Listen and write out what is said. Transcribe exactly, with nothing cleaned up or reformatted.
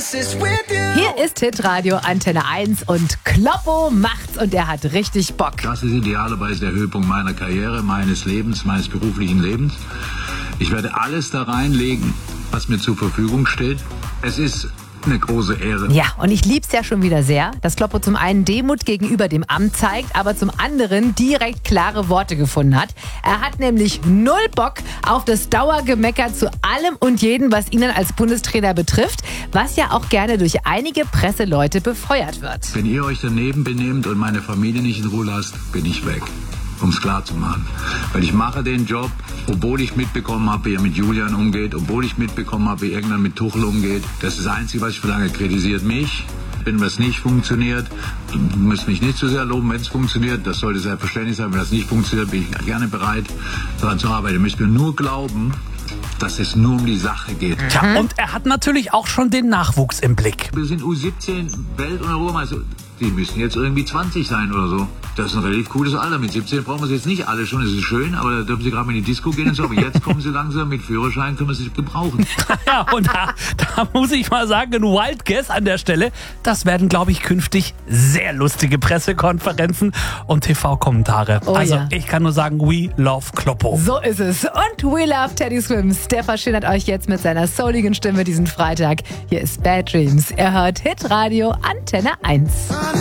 Hier ist Hitradio Antenne eins und Kloppo macht's und er hat richtig Bock. Das ist idealerweise der Höhepunkt meiner Karriere, meines Lebens, meines beruflichen Lebens. Ich werde alles da reinlegen, was mir zur Verfügung steht. Es ist eine große Ehre. Ja, und ich lieb's ja schon wieder sehr, dass Kloppo zum einen Demut gegenüber dem Amt zeigt, aber zum anderen direkt klare Worte gefunden hat. Er hat nämlich null Bock auf das Dauergemecker zu allem und jedem, was ihn als Bundestrainer betrifft, was ja auch gerne durch einige Presseleute befeuert wird. Wenn ihr euch daneben benehmt und meine Familie nicht in Ruhe lasst, bin ich weg. Um es klar zu machen. Weil ich mache den Job, obwohl ich mitbekommen habe, wie er mit Julian umgeht, obwohl ich mitbekommen habe, wie irgendwann mit Tuchel umgeht. Das ist das Einzige, was ich verlange. Kritisiert mich, wenn was nicht funktioniert. Du müsst mich nicht zu sehr loben, wenn es funktioniert. Das sollte selbstverständlich sein. Wenn das nicht funktioniert, bin ich gerne bereit, daran zu arbeiten. Ihr müsst mir nur glauben, dass es nur um die Sache geht. Tja, und er hat natürlich auch schon den Nachwuchs im Blick. Wir sind U siebzehn Welt- und Europameister. Die müssen jetzt irgendwie zwanzig sein oder so. Das ist ein relativ cooles Alter. Mit siebzehn brauchen wir sie jetzt nicht alle schon. Das ist schön, aber da dürfen sie gerade mal in die Disco gehen und so. Aber jetzt kommen sie langsam mit Führerschein, können wir sie gebrauchen. Ja, und da, da muss ich mal sagen, ein Wild Guess an der Stelle. Das werden, glaube ich, künftig sehr lustige Pressekonferenzen und T V-Kommentare. Oh, also ja. ich kann nur sagen, we love Kloppo. So ist es. Und we love Teddy Swims. Der verschönert euch jetzt mit seiner souligen Stimme diesen Freitag. Hier ist Bad Dreams. Er hört Hitradio Antenne eins.